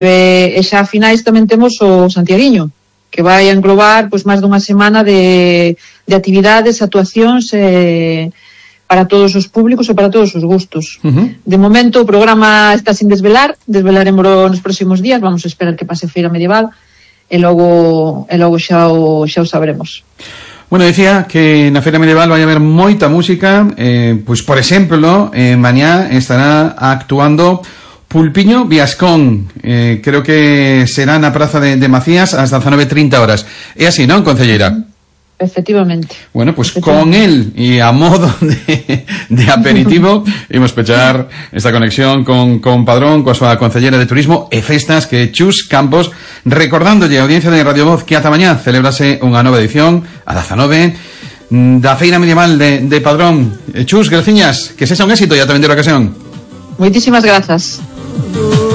E xa a finais tamén temos o Santiaguiño, que vai a englobar pois máis dunha semana de actividades, actuacións para todos os públicos e para todos os gustos. De momento o programa está sin desvelaremos nos próximos días, vamos a esperar que pase a Feira Medieval e logo xa o sabremos. Bueno, decía que na Feira Medieval vai haber moita música, pois por exemplo, mañá estará actuando Pulpiño Viascón, creo que será na Praza de Macías ás 19:30 horas. É así, non, concelleira? Efectivamente. Bueno, pues con él y a modo de aperitivo imos pechar esta conexión con Padrón, coa súa concellera de Turismo e Festas, que Chus Campos, recordándolle a audiencia de Radio Voz que ata mañá celebrase unha nova edición a 19 da Feira Medieval de Padrón. Chus, graciñas, que sexa un éxito e ata vender a ocasión. Moitísimas grazas.